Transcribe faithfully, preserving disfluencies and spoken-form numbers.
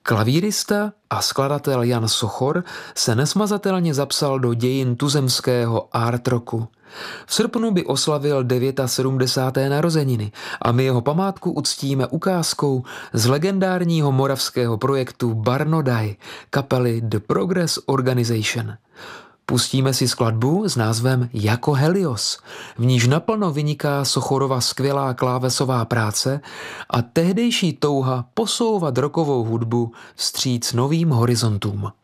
Klavírista a skladatel Jan Sochor se nesmazatelně zapsal do dějin tuzemského art rocku. V srpnu by oslavil sedmdesáté deváté narozeniny a my jeho památku uctíme ukázkou z legendárního moravského projektu Barnodaj kapely The Progress Organization. Pustíme si skladbu s názvem Jako Helios, v níž naplno vyniká Sochorova skvělá klávesová práce a tehdejší touha posouvat rockovou hudbu vstříc novým horizontům.